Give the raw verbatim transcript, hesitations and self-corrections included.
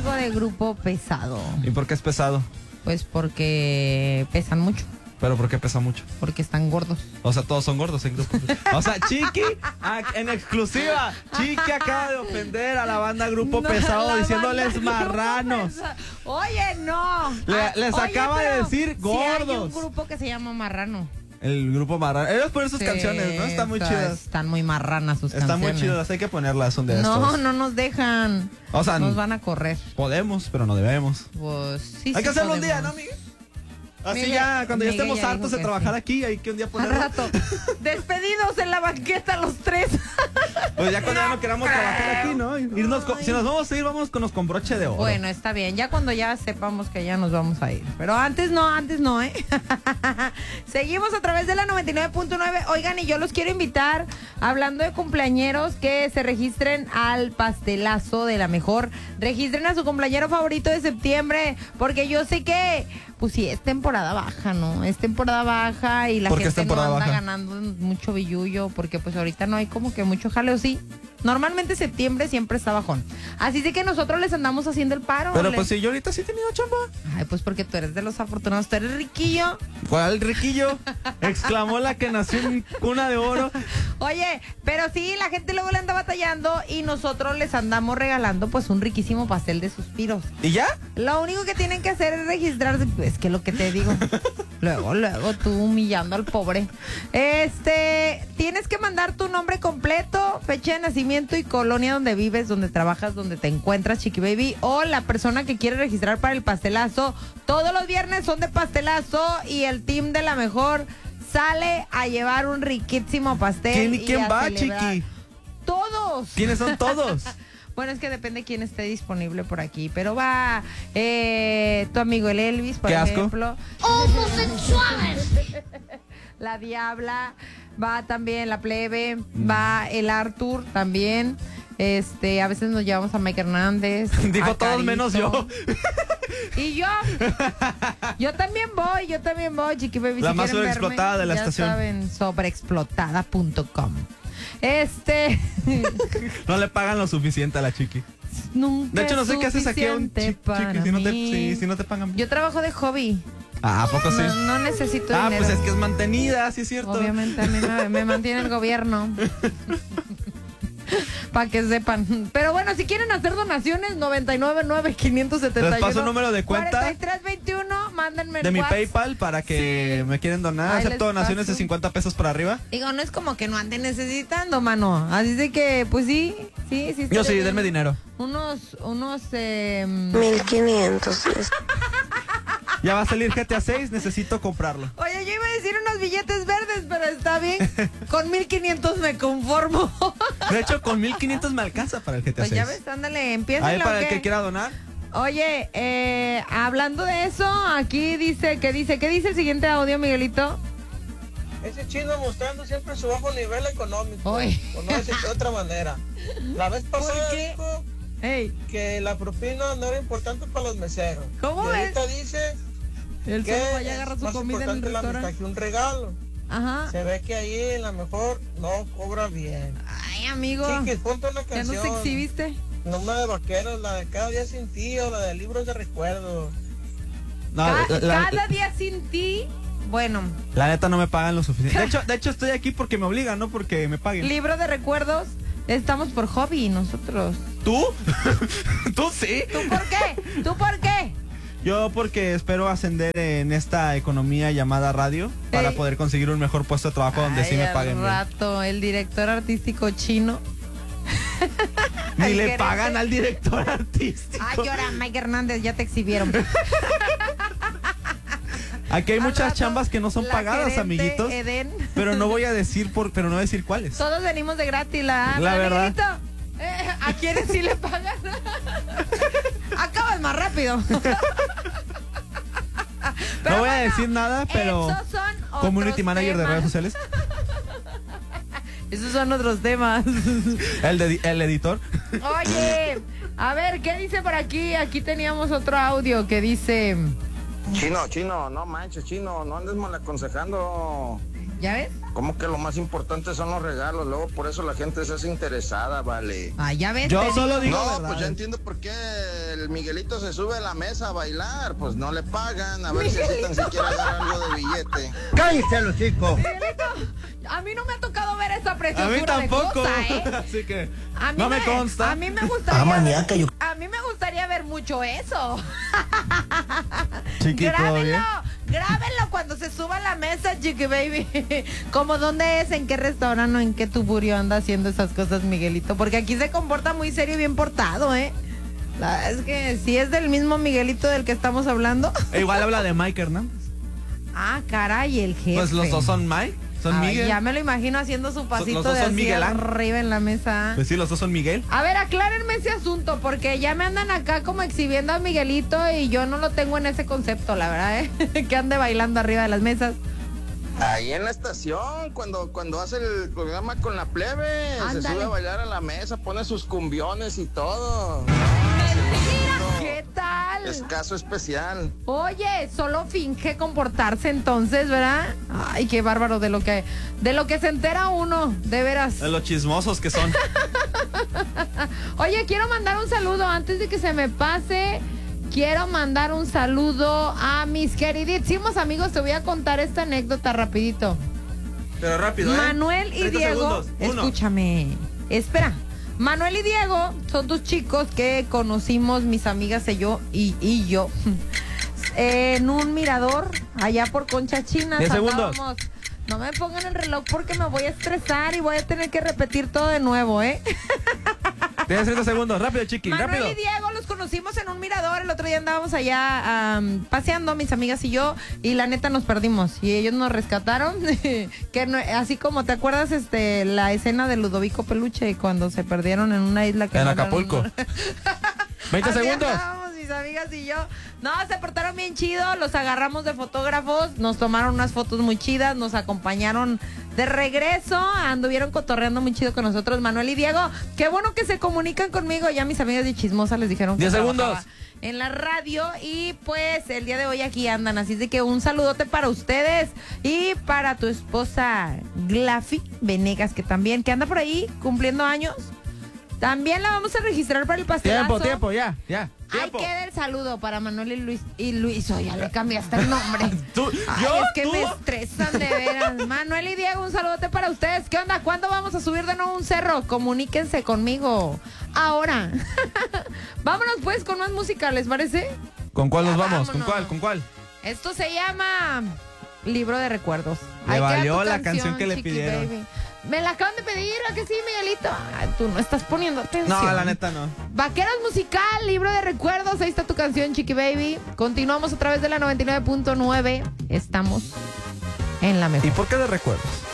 algo de grupo pesado. ¿Y por qué es pesado? Pues porque pesan mucho. ¿Pero por qué pesa mucho? Porque están gordos. O sea, todos son gordos en grupo. O sea, Chiqui, en exclusiva, Chiqui acaba de ofender a la banda Grupo No, Pesado la diciéndoles banda marranos. Grupo Pesado. Oye, no. Le- Ah, les oye, acaba de pero decir sí hay gordos. un grupo que se llama Marrano. El Grupo Marrano. Ellos ponen sus Sí, canciones, ¿no? Están muy está- chidas. Están muy marranas sus Están canciones. muy chidas, hay que ponerlas un día de No, estos. no nos dejan. O sea, nos van a correr. podemos, pero no debemos. Pues sí. Hay que sí hacerlo un día, podemos. ¿no, Miguel? Así Miguel- ya, cuando ya Miguel estemos ya hartos dijo de que trabajar sí. aquí, hay que un día Al ponerlo. rato. Despedidos en la banqueta los tres. Pues ya cuando ya no queramos trabajar aquí, ¿no? Irnos con- si nos vamos a ir, vamos con los con broche de oro. Bueno, está bien. Ya cuando ya sepamos que ya nos vamos a ir. Pero antes no, antes no, ¿eh? Seguimos a través de la noventa y nueve punto nueve. Oigan, y yo los quiero invitar, hablando de cumpleañeros, que se registren al pastelazo de la mejor. Registren a su cumpleañero favorito de septiembre, porque yo sé que, pues sí, es temporada baja, ¿no? Es temporada baja y la ¿Por qué es gente no temporada anda baja? ganando mucho billullo, porque pues ahorita no hay como que mucho jaleo, sí. Normalmente septiembre siempre está bajón. Así de que nosotros les andamos haciendo el paro. Pero les- pues si yo ahorita sí he tenido chamba. Ay, pues porque tú eres de los afortunados, tú eres riquillo. ¿Cuál riquillo? Exclamó la que nació en cuna de oro. Oye, pero sí, la gente luego le anda batallando y nosotros les andamos regalando pues un riquísimo pastel de suspiros. ¿Y ya? Lo único que tienen que hacer es registrarse, es que lo que te digo. Luego, luego tú humillando al pobre. Este, tienes que mandar tu nombre completo, fecha de nacimiento y colonia donde vives, donde trabajas, donde te encuentras, Chiqui Baby, o la persona que quiere registrar para el pastelazo. Todos los viernes son de pastelazo y el team de la mejor sale a llevar un riquísimo pastel. ¿Quién, y quién a va, celebrar. Chiqui? Todos. ¿Quiénes son todos? Bueno, es que depende quién esté disponible por aquí. Pero va eh, tu amigo el Elvis, por Qué asco. ejemplo. ¡Homosexual! La Diabla. Va también la Plebe. Va el Arthur también. Este, a veces nos llevamos a Mike Hernández. Dijo a todos Carito. menos yo. Y yo. Yo también voy, yo también voy, Chiqui Baby. La si más quieren sobreexplotada verme, de la ya estación. saben, sobreexplotada punto com. Este. No le pagan lo suficiente a la Chiqui. Nunca De hecho, no sé qué haces aquí a un chi- suficiente para Chiqui si no, te, mí. si, si no te pagan. Yo trabajo de hobby. Ah, ¿a poco sí? No, no necesito Ah, dinero. pues es que es mantenida, sí es cierto. Obviamente a mí me, me mantiene el gobierno. Para que sepan. Pero bueno, si quieren hacer donaciones, noventa y nueve nueve quinientos setenta y uno. Les paso el número de cuenta cuarenta y tres veintiuno, mándenme el de mi WhatsApp. PayPal para que Sí. me quieren donar. Ahí Acepto les donaciones de paso. cincuenta pesos para arriba. Digo, no es como que no ande necesitando, mano. Así de que, pues sí, sí, sí. Yo estaría sí, bien. denme dinero. Unos, unos, eh, mil quinientos. Ya va a salir G T A seis, necesito comprarlo. Oye, yo iba a decir unos billetes verdes, pero está bien. Con mil quinientos me conformo. De hecho, con mil quinientos me alcanza para el G T A Pues seis. ya ves, ándale, empieza. Ahí para el que quiera donar. Oye, eh, hablando de eso, aquí dice, ¿qué dice? ¿Qué dice el siguiente audio, Miguelito? Ese chino mostrando siempre su bajo nivel económico. Oy. O no decir de otra manera. La vez pasada qué? dijo Ey, que la propina no era importante para los meseros. ¿Cómo y ves? ahorita dice él que solo vaya a agarrar es su más comida en el importante la amistad restaurante. que un regalo. Ajá. Se ve que ahí en la mejor no cobra bien. Ay, amigo, Chiquis, ponte una ¿ya no canción. se exhibiste? No una de vaqueros, la de Cada Día Sin Ti o la de Libros de Recuerdo. No, Ca- la, Cada día sin ti, bueno, la neta no me pagan lo suficiente. De hecho, de hecho estoy aquí porque me obligan, no porque me paguen. libro de recuerdos, estamos por hobby nosotros. ¿Tú? ¿Tú sí? ¿Tú por qué? ¿Tú por qué? Yo porque espero ascender en esta economía llamada radio para Ey. poder conseguir un mejor puesto de trabajo donde Ay, sí me al paguen bien. rato, el director artístico chino. Ni el le gerente. pagan al director artístico. Ay, llora, Mike Hernández, ya te exhibieron. Aquí hay Al muchas rato, chambas que no son la pagadas, gerente amiguitos. Eden. Pero no voy a decir por, pero no voy a decir cuáles. Todos venimos de gratis, la, La verdad. Miguelito? Eh, ¿A quiénes sí le pagan? Acabas más rápido. No voy a decir nada, pero esos son otros community manager de temas. redes sociales, Esos son otros temas. el, de, el editor. Oye, a ver, ¿qué dice por aquí? Aquí teníamos otro audio que dice, Chino, chino, no manches, chino, no andes mal aconsejando. ¿ya ves? ¿Cómo que lo más importante son los regalos? Luego por eso la gente se hace interesada, vale. Ah, ya ves. Yo te solo digo No, verdad. pues ya entiendo por qué el Miguelito se sube a la mesa a bailar. Pues no le pagan, a ver si así tan siquiera agarra algo de billete. ¡Cállese, los chicos! Miguelito, a mí no me ha tocado ver esa A preciosura mí tampoco. de cosa, ¿eh? Así que A mí no me consta. A mí me gustaría. Ah, maníaca, yo- A mí me gustaría ver mucho eso. Chiqui, ¿todo Grábenlo, bien? grábenlo cuando se suba a la mesa, Chiqui Baby. Como dónde es, en qué restaurante o en qué tuburio anda haciendo esas cosas, Miguelito. Porque aquí se comporta muy serio y bien portado, ¿eh? La verdad es que si es del mismo Miguelito del que estamos hablando. E igual habla de Mike Hernández. Ah, caray, el jefe. Pues los dos son Mike, son Ay, Miguel. ya me lo imagino haciendo su pasito los dos de son así Miguel Ángel. arriba en la mesa. Pues sí, los dos son Miguel. A ver, aclárenme ese asunto, porque ya me andan acá como exhibiendo a Miguelito y yo no lo tengo en ese concepto, la verdad, ¿eh? Que ande bailando arriba de las mesas. Ahí en la estación, cuando, cuando hace el programa con la plebe, Ándale. se sube a bailar a la mesa, pone sus cumbiones y todo. ¿Qué tal? Es caso especial. Oye, solo finge comportarse entonces, ¿verdad? Ay, qué bárbaro de lo que de lo que se entera uno, de veras. De los chismosos que son. Oye, quiero mandar un saludo antes de que se me pase. Quiero mandar un saludo a mis queridísimos amigos. Te voy a contar esta anécdota rapidito. Pero rápido, ¿eh? Manuel y treinta Diego, segundos. Uno. escúchame, espera. Manuel y Diego son dos chicos que conocimos mis amigas y yo y, y yo en un mirador allá por Concha China. Diez Andábamos- segundos. No me pongan el reloj porque me voy a estresar y voy a tener que repetir todo de nuevo, ¿eh? Tienes treinta segundos. Rápido, Chiqui, Manuel rápido. y Diego los conocimos en un mirador. El otro día andábamos allá am, paseando, mis amigas y yo, y la neta nos perdimos. Y ellos nos rescataron. que no- así como, ¿te acuerdas este la escena de Ludovico Peluche cuando se perdieron en una isla que En no era Acapulco. un- veinte Así segundos. andábamos, mis amigas y yo. No, se portaron bien chido, los agarramos de fotógrafos, nos tomaron unas fotos muy chidas, nos acompañaron de regreso, anduvieron cotorreando muy chido con nosotros, Manuel y Diego. Qué bueno que se comunican conmigo, ya mis amigas de Chismosa les dijeron que Diez segundos. trabajaba en la radio y pues el día de hoy aquí andan, así de que un saludote para ustedes y para tu esposa Glafi Venegas, que también, que anda por ahí cumpliendo años. También la vamos a registrar para el pastelazo. Tiempo, tiempo, ya, ya. Ahí Tiempo. queda el saludo para Manuel y Luis. Y Luis, oye, ya le cambiaste el nombre. Tú, Ay, yo, es que tú. me estresan de veras. Manuel y Diego, un saludote para ustedes. ¿Qué onda? ¿Cuándo vamos a subir de nuevo un cerro? Comuníquense conmigo. Ahora. Vámonos pues con más música, ¿les parece? ¿Con cuál nos Ya vamos? ¿Con vámonos. cuál? ¿Con cuál? Esto se llama Libro de Recuerdos. Le Ahí queda valió tu la canción que le Chiqui pidieron. Baby. Me la acaban de pedir, ¿a que sí, Miguelito? Ay, tú no estás poniendo atención. No, la neta no. Vaqueros Musical, Libro de Recuerdos. Ahí está tu canción, Chiqui Baby. Continuamos a través de la noventa y nueve punto nueve. Estamos en la mejor. ¿Y por qué de recuerdos?